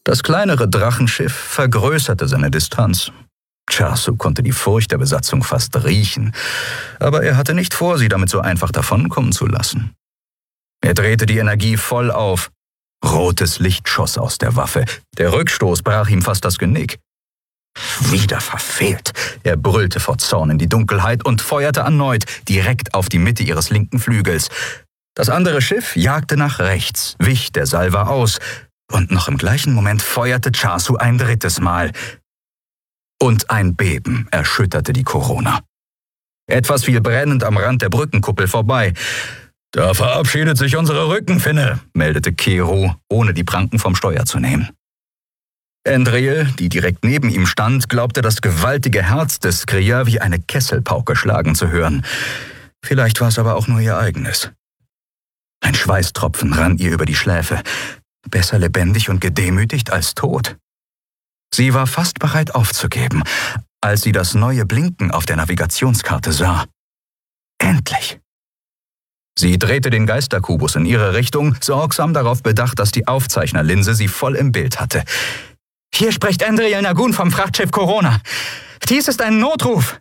Das kleinere Drachenschiff vergrößerte seine Distanz. Chasu konnte die Furcht der Besatzung fast riechen, aber er hatte nicht vor, sie damit so einfach davonkommen zu lassen. Er drehte die Energie voll auf. Rotes Licht schoss aus der Waffe. Der Rückstoß brach ihm fast das Genick. Wieder verfehlt. Er brüllte vor Zorn in die Dunkelheit und feuerte erneut, direkt auf die Mitte ihres linken Flügels. Das andere Schiff jagte nach rechts, wich der Salve aus, und noch im gleichen Moment feuerte Chasu ein drittes Mal. Und ein Beben erschütterte die Corona. Etwas fiel brennend am Rand der Brückenkuppel vorbei. »Da verabschiedet sich unsere Rückenfinne«, meldete Kero, ohne die Pranken vom Steuer zu nehmen. Endriel, die direkt neben ihm stand, glaubte das gewaltige Herz des Skria wie eine Kesselpauke schlagen zu hören. Vielleicht war es aber auch nur ihr eigenes. Ein Schweißtropfen rann ihr über die Schläfe. Besser lebendig und gedemütigt als tot. Sie war fast bereit aufzugeben, als sie das neue Blinken auf der Navigationskarte sah. Endlich! Sie drehte den Geisterkubus in ihre Richtung, sorgsam darauf bedacht, dass die Aufzeichnerlinse sie voll im Bild hatte. »Hier spricht Endriel Nagun vom Frachtschiff Corona. Dies ist ein Notruf!«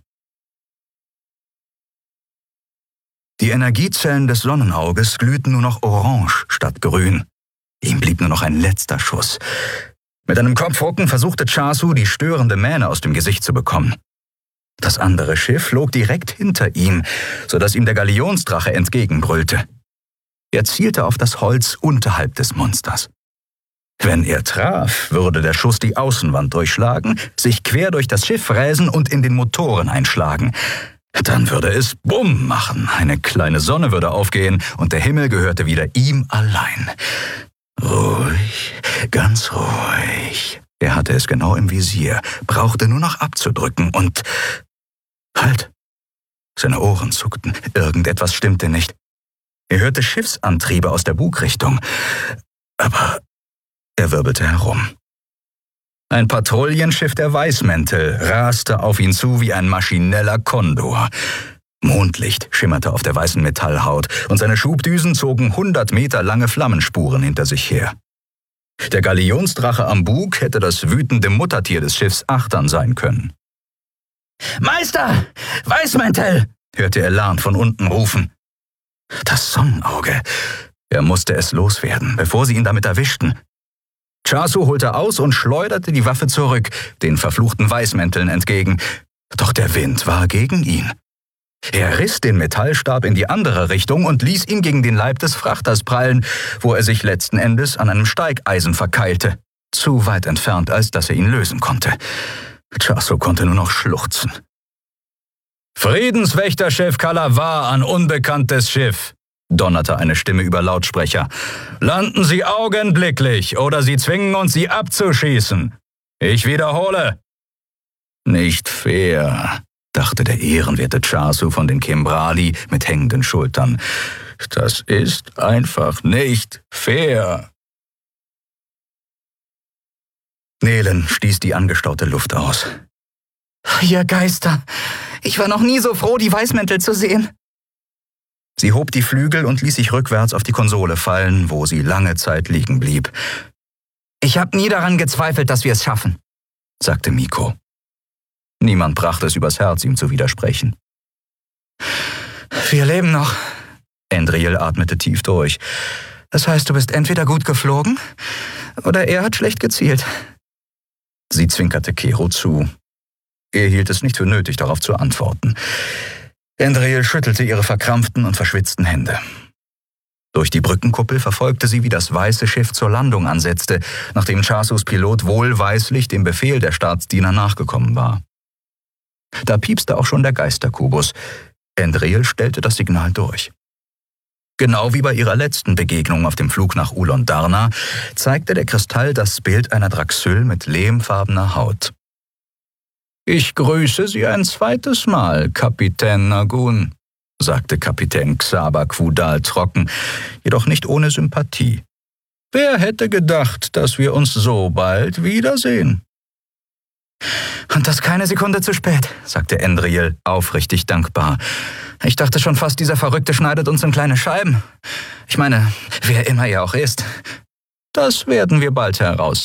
Die Energiezellen des Sonnenauges glühten nur noch orange statt grün. Ihm blieb nur noch ein letzter Schuss. Mit einem Kopfrucken versuchte Chasu, die störende Mähne aus dem Gesicht zu bekommen. Das andere Schiff flog direkt hinter ihm, sodass ihm der Galionsdrache entgegenbrüllte. Er zielte auf das Holz unterhalb des Monsters. Wenn er traf, würde der Schuss die Außenwand durchschlagen, sich quer durch das Schiff fräsen und in den Motoren einschlagen. Dann würde es Bumm machen, eine kleine Sonne würde aufgehen und der Himmel gehörte wieder ihm allein. Ruhig, ganz ruhig. Er hatte es genau im Visier, brauchte nur noch abzudrücken und... Halt! Seine Ohren zuckten, irgendetwas stimmte nicht. Er hörte Schiffsantriebe aus der Bugrichtung, aber er wirbelte herum. Ein Patrouillenschiff der Weißmäntel raste auf ihn zu wie ein maschineller Kondor. Mondlicht schimmerte auf der weißen Metallhaut und seine Schubdüsen zogen 100 Meter lange Flammenspuren hinter sich her. Der Galionsdrache am Bug hätte das wütende Muttertier des Schiffs Achtern sein können. »Meister! Weißmäntel!« hörte er Larn von unten rufen. Das Sonnenauge. Er musste es loswerden, bevor sie ihn damit erwischten. Chasu holte aus und schleuderte die Waffe zurück, den verfluchten Weißmänteln entgegen. Doch der Wind war gegen ihn. Er riss den Metallstab in die andere Richtung und ließ ihn gegen den Leib des Frachters prallen, wo er sich letzten Endes an einem Steigeisen verkeilte. Zu weit entfernt, als dass er ihn lösen konnte. Chasu konnte nur noch schluchzen. »Friedenswächterchef Kalavar an unbekanntes Schiff«, donnerte eine Stimme über Lautsprecher. »Landen Sie augenblicklich, oder Sie zwingen uns, Sie abzuschießen. Ich wiederhole.« »Nicht fair«, dachte der ehrenwerte Chasu von den Kimbrali mit hängenden Schultern. »Das ist einfach nicht fair.« Nelen stieß die angestaute Luft aus. »Ihr Geister, ich war noch nie so froh, die Weißmäntel zu sehen.« Sie hob die Flügel und ließ sich rückwärts auf die Konsole fallen, wo sie lange Zeit liegen blieb. »Ich habe nie daran gezweifelt, dass wir es schaffen«, sagte Miko. Niemand brachte es übers Herz, ihm zu widersprechen. »Wir leben noch.« Endriel atmete tief durch. »Das heißt, du bist entweder gut geflogen, oder er hat schlecht gezielt.« Sie zwinkerte Kero zu. Er hielt es nicht für nötig, darauf zu antworten. Endriel schüttelte ihre verkrampften und verschwitzten Hände. Durch die Brückenkuppel verfolgte sie, wie das weiße Schiff zur Landung ansetzte, nachdem Chasus Pilot wohlweislich dem Befehl der Staatsdiener nachgekommen war. Da piepste auch schon der Geisterkubus. Endriel stellte das Signal durch. Genau wie bei ihrer letzten Begegnung auf dem Flug nach Ulon Darna zeigte der Kristall das Bild einer Draxyl mit lehmfarbener Haut. »Ich grüße Sie ein zweites Mal, Kapitän Nagun«, sagte Kapitän Xaba Quudal trocken, jedoch nicht ohne Sympathie. »Wer hätte gedacht, dass wir uns so bald wiedersehen?« »Und das keine Sekunde zu spät«, sagte Endriel, aufrichtig dankbar. »Ich dachte schon fast, dieser Verrückte schneidet uns in kleine Scheiben. Ich meine, wer immer er auch ist. Das werden wir bald heraus.«